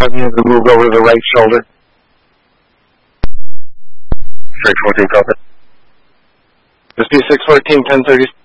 You have to move over to the right shoulder. 614, copy. Just be 614, 1030.